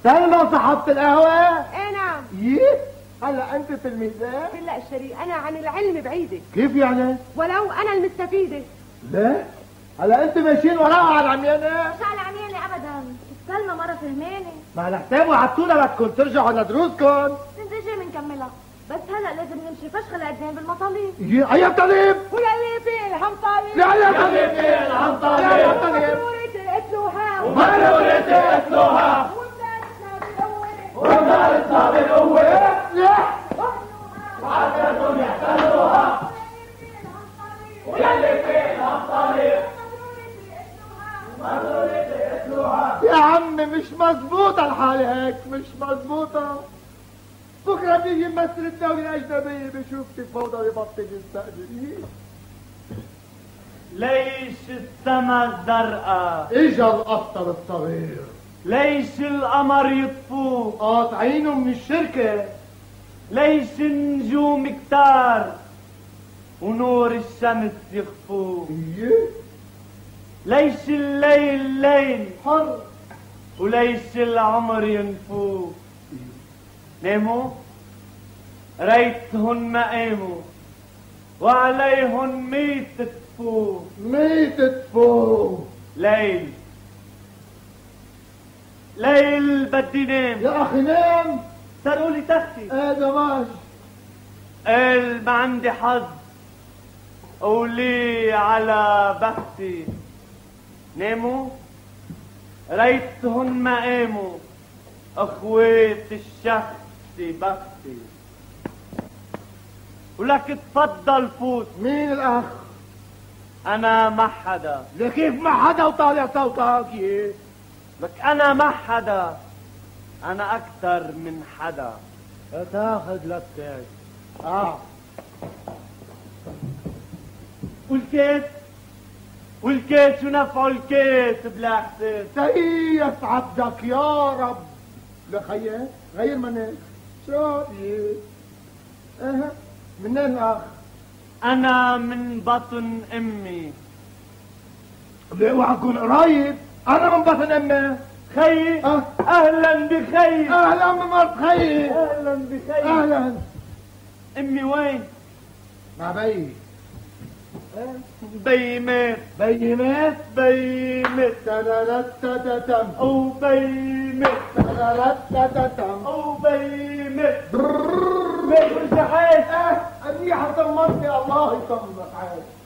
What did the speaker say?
سلمى صاحبة القهوة؟ ايه نعم. ييه هلا انت تلميذة؟ لا الشريك، انا عن العلم بعيدة. كيف يعني؟ ولو انا المستفيدة. لا هلا انت ماشيين وراها على العميانة؟ مش على عميانة ابدا، سلمى مرة فهماني. ما على حساب وعدتونا بدكم ترجعوا لدروسكم. نجي بنكملها، بس هلا لازم نمشي فشخ لقدام بالمطالب. ييه اي طالب؟ واللي فيه الهم طالب. لا يا طالب فيه الهم طالب. لا يا طالب. ضروري تقتلوها. ضروري تقتلوها. ومدارسنا بالقوة. لا وعدتهم يحتلوها. واللي فيه الهم طالب. ضروري تقتلوها. يا عمي مش مظبوطة الحالة هيك، مش مظبوطة. بكرة بيجي ممثل الدولة الأجنبية بيشوف كيف فوضى ويبطل يستأجر. ليش السما الزرقاء؟ اجا القطر الصغير. ليش القمر يطفو؟ قاطعينه من الشركة. ليش النجوم كتار ونور الشمس يخفو؟ ليش الليل ليل حر وليش العمر ينفو؟ ناموا ريتهن ما قاموا وعليهن ميت تفو. ميت تفو. ليل ليل بدي نام. يا اخي نام. سرقوا لي تختي. هذا ماشي. قال ما عندي حظ ولي على بختي. ناموا ريتهن ما قاموا اخوات الشخص بختي. ولك تفضل فوت. مين الاخ؟ انا ما حدا. لكيف ما حدا وطالع صوتك؟ لك انا ما حدا، انا اكثر من حدا. تاخذ لك والكيت شو نفعه الكيت بلا حساب؟ سيف عبدك يا رب. لخيي غير منك. شو رايك؟ منين الاخ؟ انا من بطن امي. اوعى تكون قريب. انا من بطن امي. خيي اهلا بخيي. اهلا بمرت خيي. اهلا بخيي. اهلا. امي وين؟ مع بي. بي مات. بي مات. بي مات. تلالتتتم. او بي مات. تلالتتتم. او بي مات. مات وانت حاس. منيحة طمنتني. الله يطمنك عاد.